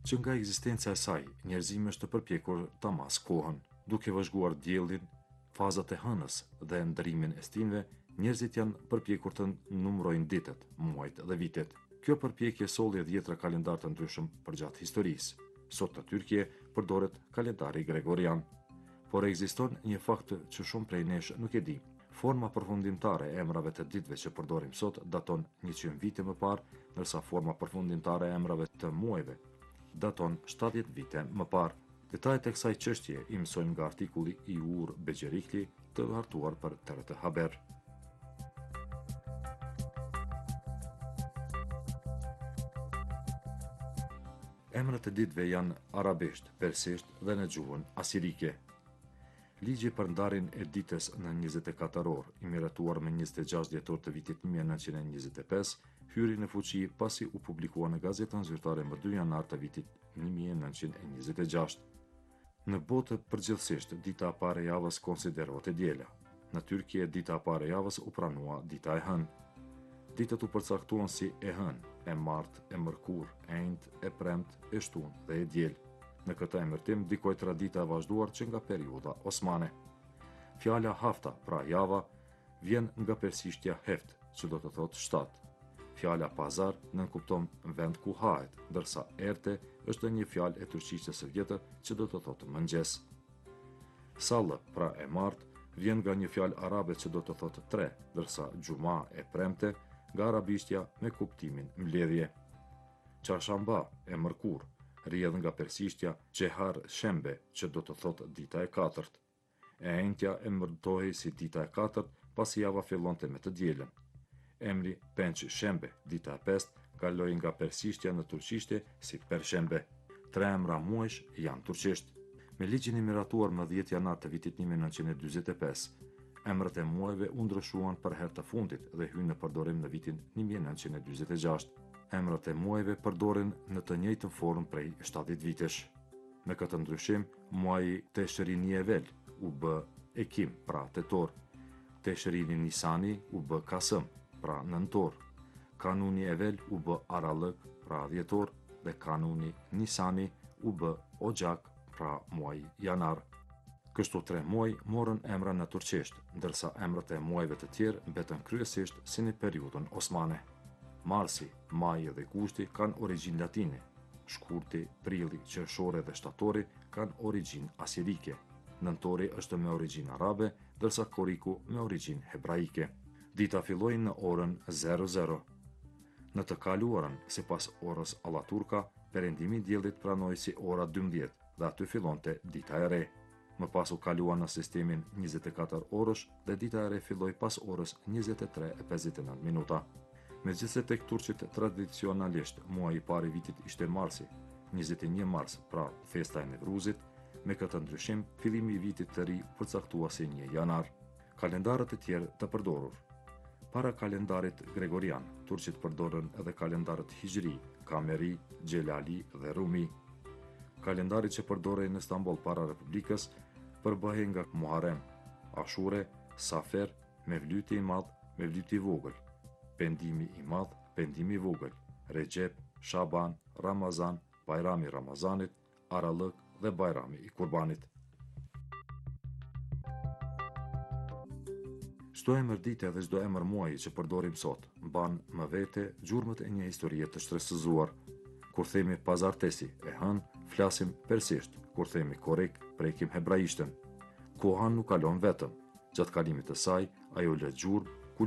që nga ekzistenca e saj, njerëzimi është të përpjekur ta mas kohën, duke vëzhguar diellin, fazat e hënës dhe ndërimin e stinëve, njerëzit janë përpjekur të numërojnë ditët, muajt dhe vitet. Kjo përpjekje solli dhjetra kalendar të ndryshëm përgjatë historisë. Sot në Tyrkie përdoret kalendari gregorian, por ekziston një fakt që shumë prej nesh nuk e di. Forma përfundimtare e emrave të ditëve që përdorim sot daton 100 vite më parë, ndërsa forma përfundimtare e emrave të muajve daton 70 vite më parë. Detajet e kësaj çështje i mësojmë nga artikulli i Uğur Becerikli të hartuar për TRT Haber. Emrat e ditëve janë arabisht, persisht dhe në gjuhën asirike. Ligji për ndarjen e ditës në 24 orë, i miratuar me 26 dhjetor të vitit 1925, hyri në fuqi pasi u publikua në Gazetën Zyrtare më 2 janar të vitit 1926. Në botë përgjithsisht, dita e parë e javës konsiderohet e diela. Në Tyrkie, dita e parë e javës u pranua dita e hënë. Ditët u përcaktuan si e hënë, e martë, e mërkur, e enjtë, e premtë, e shtunë dhe e diel. Në këtë emërtim dikoj tradita e vazhduar që nga periudha osmane. Fjala hafta, pra java, vjen nga persishtja heft, që do të thotë 7. Fjala pazar nënkupton vend ku hahet, ndërsa erte është një fjalë e turqisë së vjetër që do të thotë mëngjes. Sallë, pra e martë, vjen nga një fjalë arabe që do të thotë 3, ndërsa gjuma e premte nga arabishtja me kuptimin mbledhje. Çarshamba e mërkur rrjedh nga persishtja Çehar Shembe, që do të thotë dita e katërt. E enjtja emërtohej si dita e katërt pasi java fillonte me të dielën. Emri Penç Shembe, dita e pestë, kaloi nga persishtja në turqishte si Pershembe. 3 emra muajsh janë turqisht. Me ligjin e miratuar më 10 janar të vitit 1945, emrat e muajve u ndryshuan për herë të fundit dhe hynë në përdorim në vitin 1946. Emrat e muajve përdoren në të njëjtën formë prej 70 vitesh. Me këtë ndryshim, muaji Teshrini Evel u bë Ekim, pra tetor. Teshrini Nisani u bë Kasëm, pra nëntor. Kanuni Evel u bë Arallëk, pra dhjetor, dhe kanuni Nisani u bë Oxhak, pra muaji Janar. Kështu 3 muaj morën emra në turqisht, ndërsa emrat e muajve të tjerë mbetën kryesisht si në periudhën osmane. Marsi, maji dhe gushti kanë origjinë latine. Shkurti, prilli, qershori dhe shtatori kanë origjinë asirike. Nëntori është me origjinë arabe, ndërsa koriku me origjinë hebraike. Dita filloi në orën 00. Në të kaluarën, sipas orës allaturka, perëndimi i diellit pranoi si ora 12 dhe aty fillonte dita e re. Më pas u kalua në sistemin 24 orësh dhe dita e re filloi pas orës 23:59 minuta. Megjithse tek turqit tradicionalisht muaji i parë i vitit ishte marsi, 21 mars, pra festa e Nevruzit, me këtë ndryshim fillimi i vitit të ri përcaktua si 1 janar. Kalendarët e tjerë të përdorur. Para kalendarit gregorian, turqit përdorën edhe kalendarët hijri, kameri, gjelali dhe rumi. Kalendarit që përdorej në Stamboll para Republikës përbëhej nga Muharrem, Ashure, Safer, Mevlyti i Madh, Mevlyti i Vogël, Pendimi i Madh, Pendimi i Vogël, Rexhep, Shaban, Ramazan, Bajrami i Ramazanit, Arallëk dhe Bajrami i Kurbanit. Çdo emër dite dhe çdo emër muaji që përdorim sot mban më vete gjurmët e një historie të shtresëzuar. Kur themi pazartesi e hën, flasim persisht. Kur themi korrik, prekim hebraishtën. Koha nuk kalon vetëm. Gjatë kalimit të saj, ajo lë gjurmë